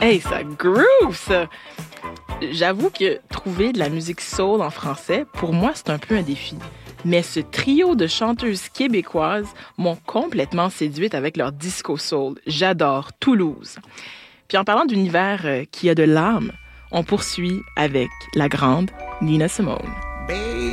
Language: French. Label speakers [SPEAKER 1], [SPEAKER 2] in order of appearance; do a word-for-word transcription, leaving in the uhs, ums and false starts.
[SPEAKER 1] Hey, ça groove, ça! J'avoue que trouver de la musique soul en français, pour moi, c'est un peu un défi. Mais ce trio de chanteuses québécoises m'ont complètement séduite avec leur disco soul. J'adore Toulouse. Puis en parlant d'univers euh, qui a de l'âme, on poursuit avec la grande Nina Simone.